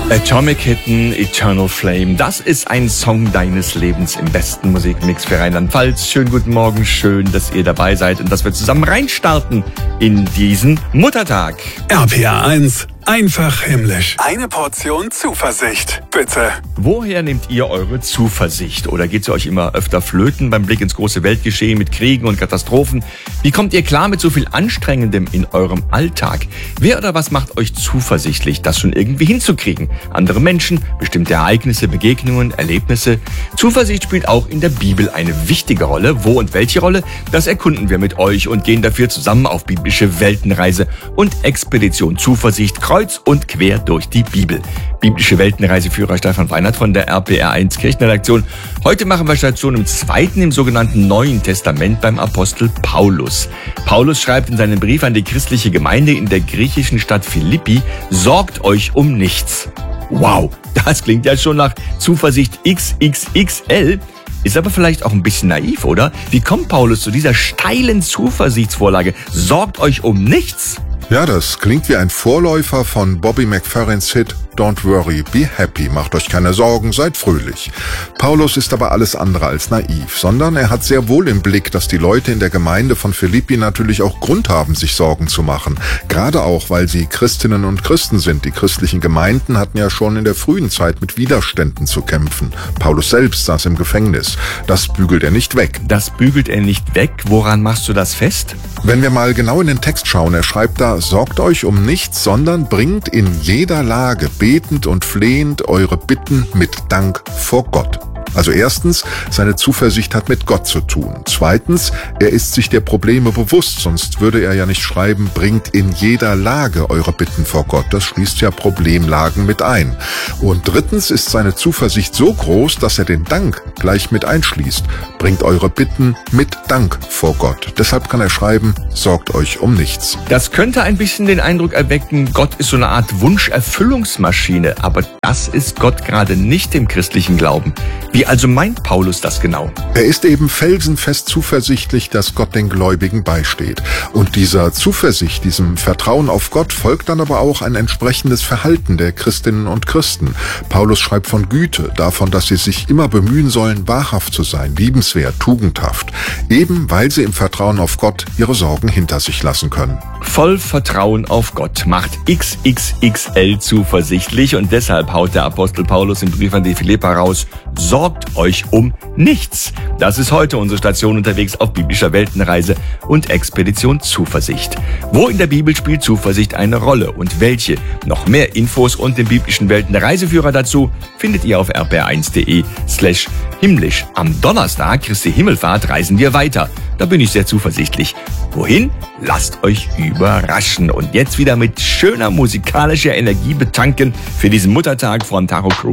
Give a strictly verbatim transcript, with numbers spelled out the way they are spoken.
Atomic Kitten, Eternal Flame, das ist ein Song deines Lebens im besten Musikmix für Rheinland-Pfalz. Schönen guten Morgen, schön, dass ihr dabei seid und dass wir zusammen reinstarten in diesen Muttertag. R P R eins, einfach himmlisch. Eine Portion Zuversicht, bitte. Woher nehmt ihr eure Zuversicht? Oder geht sie euch immer öfter flöten beim Blick ins große Weltgeschehen mit Kriegen und Katastrophen? Wie kommt ihr klar mit so viel Anstrengendem in eurem Alltag? Wer oder was macht euch zuversichtlich, das schon irgendwie hinzukriegen? Andere Menschen, bestimmte Ereignisse, Begegnungen, Erlebnisse? Zuversicht spielt auch in der Bibel eine wichtige Rolle. Wo und welche Rolle? Das erkunden wir mit euch und gehen dafür zusammen auf biblische Weltenreise und Expedition Zuversicht kreuz und quer durch die Bibel. Biblische Weltenreiseführer Stefan Weinert von der R P R eins Kirchenredaktion. Heute machen wir Station im zweiten im sogenannten Neuen Testament beim Apostel Paulus. Paulus schreibt in seinem Brief an die christliche Gemeinde in der griechischen Stadt Philippi: Sorgt euch um nichts. Wow, das klingt ja schon nach Zuversicht X X X L. Ist aber vielleicht auch ein bisschen naiv, oder? Wie kommt Paulus zu dieser steilen Zuversichtsvorlage? Sorgt euch um nichts. Ja, das klingt wie ein Vorläufer von Bobby McFerrins Hit Don't worry, be happy, macht euch keine Sorgen, seid fröhlich. Paulus ist aber alles andere als naiv, sondern er hat sehr wohl im Blick, dass die Leute in der Gemeinde von Philippi natürlich auch Grund haben, sich Sorgen zu machen. Gerade auch, weil sie Christinnen und Christen sind. Die christlichen Gemeinden hatten ja schon in der frühen Zeit mit Widerständen zu kämpfen. Paulus selbst saß im Gefängnis. Das bügelt er nicht weg. Das bügelt er nicht weg? Woran machst du das fest? Wenn wir mal genau in den Text schauen, er schreibt da: Sorgt euch um nichts, sondern bringt in jeder Lage betend und flehend eure Bitten mit Dank vor Gott. Also erstens, seine Zuversicht hat mit Gott zu tun. Zweitens, er ist sich der Probleme bewusst, sonst würde er ja nicht schreiben, bringt in jeder Lage eure Bitten vor Gott. Das schließt ja Problemlagen mit ein. Und drittens ist seine Zuversicht so groß, dass er den Dank gleich mit einschließt. Bringt eure Bitten mit Dank vor Gott. Deshalb kann er schreiben, sorgt euch um nichts. Das könnte ein bisschen den Eindruck erwecken, Gott ist so eine Art Wunscherfüllungsmaschine. Aber das ist Gott gerade nicht im christlichen Glauben. Wie also meint Paulus das genau? Er ist eben felsenfest zuversichtlich, dass Gott den Gläubigen beisteht. Und dieser Zuversicht, diesem Vertrauen auf Gott folgt dann aber auch ein entsprechendes Verhalten der Christinnen und Christen. Paulus schreibt von Güte, davon, dass sie sich immer bemühen sollen, wahrhaft zu sein, liebenswert, tugendhaft. Eben weil sie im Vertrauen auf Gott ihre Sorgen hinter sich lassen können. Voll Vertrauen auf Gott macht X X X L zuversichtlich und deshalb haut der Apostel Paulus im Brief an die Philipper raus: Sorgt euch um nichts. Das ist heute unsere Station unterwegs auf biblischer Weltenreise und Expedition Zuversicht. Wo in der Bibel spielt Zuversicht eine Rolle und welche? Noch mehr Infos und den biblischen Weltenreiseführer dazu findet ihr auf r p r eins punkt d e slash himmlisch. Am Donnerstag, Christi Himmelfahrt, reisen wir weiter. Da bin ich sehr zuversichtlich. Wohin? Lasst euch überraschen. Und jetzt wieder mit schöner musikalischer Energie betanken für diesen Muttertag von Tacho Crew